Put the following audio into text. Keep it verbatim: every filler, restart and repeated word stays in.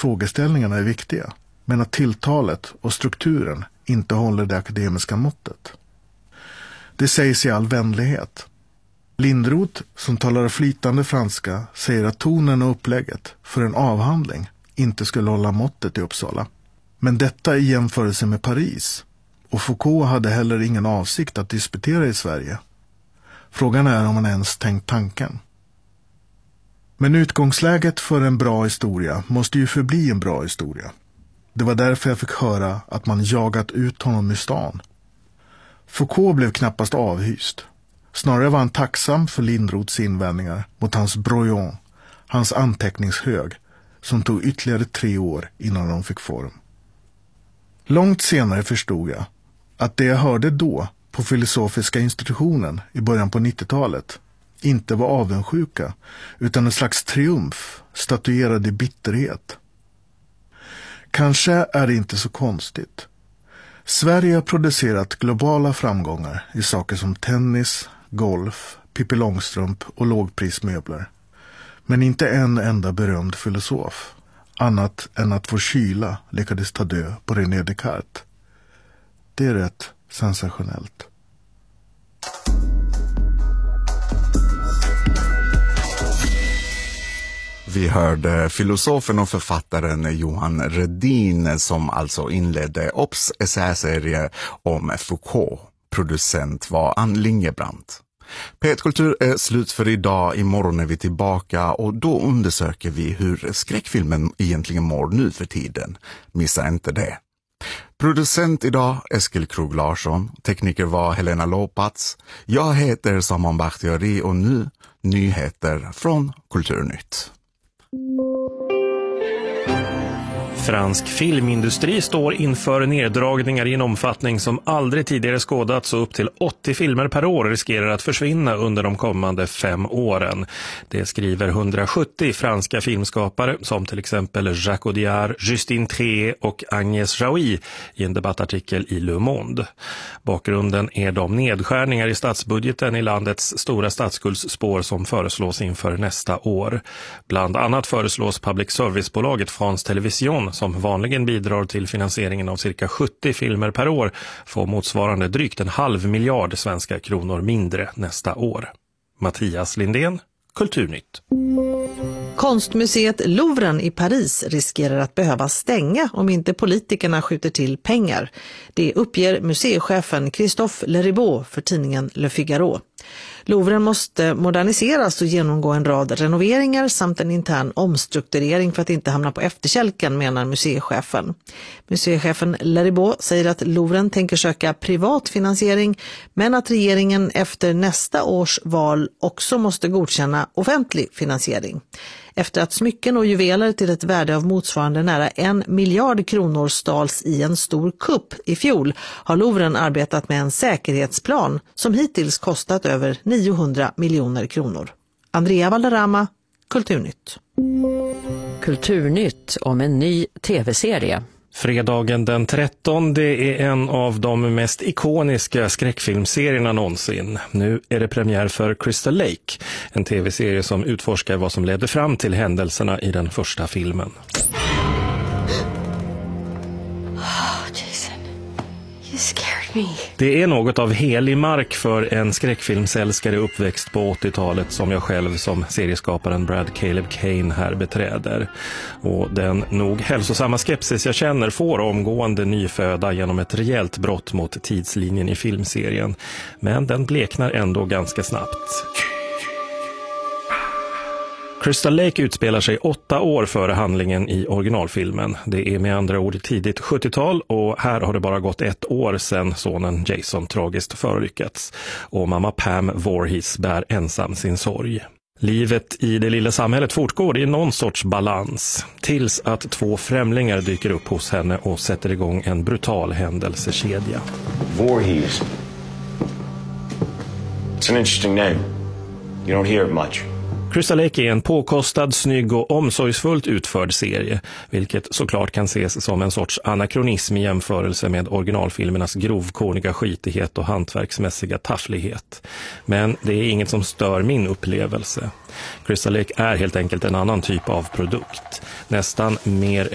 frågeställningarna är viktiga, men att tilltalet och strukturen inte håller det akademiska måttet. Det sägs i all vänlighet. Lindroth, som talar flytande franska, säger att tonen och upplägget för en avhandling inte skulle hålla måttet i Uppsala. Men detta i jämförelse med Paris. Och Foucault hade heller ingen avsikt att disputera i Sverige. Frågan är om han ens tänkt tanken. Men utgångsläget för en bra historia måste ju förbli en bra historia. Det var därför jag fick höra att man jagat ut honom ur stan. Foucault blev knappast avhyst. Snarare var han tacksam för Lindroths invändningar mot hans brouillon, hans anteckningshög, som tog ytterligare tre år innan de fick form. Långt senare förstod jag att det jag hörde då på filosofiska institutionen i början på nittiotalet inte var avundsjuka utan en slags triumf statuerad i bitterhet. Kanske är det inte så konstigt. Sverige har producerat globala framgångar i saker som tennis, golf, Pippi Långstrump och lågprismöbler. Men inte en enda berömd filosof, annat än att vår kyla lyckades ta död på René Descartes. Det är rätt sensationellt. Vi hörde filosofen och författaren Johan Redin som alltså inledde O B S essäserie om Foucault. Producent var Ann Lingebrandt. P ett Kultur är slut för idag. Imorgon är vi tillbaka och då undersöker vi hur skräckfilmen egentligen mår nu för tiden. Missa inte det. Producent idag Eskil Krog Larsson. Tekniker var Helena Lopats. Jag heter Saman Bakhtiari och nu nyheter från Kulturnytt. Fransk filmindustri står inför neddragningar i en omfattning som aldrig tidigare skådats och upp till åttio filmer per år riskerar att försvinna under de kommande fem åren. Det skriver hundrasjuttio franska filmskapare som till exempel Jacques Audiard, Justine Triet och Agnès Jaoui i en debattartikel i Le Monde. Bakgrunden är de nedskärningar i statsbudgeten i landets stora statsskuldsspår som föreslås inför nästa år. Bland annat föreslås public servicebolaget France Television som vanligen bidrar till finansieringen av cirka sjuttio filmer per år får motsvarande drygt en halv miljard svenska kronor mindre nästa år. Mattias Lindén, Kulturnytt. Konstmuseet Louvren i Paris riskerar att behöva stänga om inte politikerna skjuter till pengar. Det uppger museichefen Christophe Leribaud för tidningen Le Figaro. Louvren måste moderniseras och genomgå en rad renoveringar samt en intern omstrukturering för att inte hamna på efterkälken, menar museichefen. Museichefen Leribaud säger att Louvren tänker söka privat finansiering men att regeringen efter nästa års val också måste godkänna offentlig finansiering. Efter att smycken och juveler till ett värde av motsvarande nära en miljard kronor stals i en stor kupp i fjol har Louvren arbetat med en säkerhetsplan som hittills kostat över niohundra miljoner kronor. Andrea Valderrama, Kulturnytt. Kulturnytt om en ny tv-serie. Fredagen den trettonde är en av de mest ikoniska skräckfilmserierna någonsin. Nu är det premiär för Crystal Lake, en tv-serie som utforskar vad som ledde fram till händelserna i den första filmen. Oh, Jason, you scared me. Det är något av helig mark för en skräckfilmsälskare uppväxt på åttiotalet som jag själv som serieskaparen Brad Caleb Kane här beträder. Och den nog hälsosamma skepsis jag känner får omgående nyföda genom ett rejält brott mot tidslinjen i filmserien. Men den bleknar ändå ganska snabbt. Crystal Lake utspelar sig åtta år före handlingen i originalfilmen. Det är med andra ord tidigt sjuttiotal och här har det bara gått ett år sedan sonen Jason tragiskt förolyckats. Och mamma Pam Voorhees bär ensam sin sorg. Livet i det lilla samhället fortgår i någon sorts balans tills att två främlingar dyker upp hos henne och sätter igång en brutal händelsekedja. Voorhees. It's an interesting name. You don't hear it much. Crystal Lake är en påkostad, snygg och omsorgsfullt utförd serie, vilket såklart kan ses som en sorts anakronism i jämförelse med originalfilmernas grovkorniga skitighet och hantverksmässiga tafflighet. Men det är inget som stör min upplevelse. Crystal Lake är helt enkelt en annan typ av produkt. Nästan mer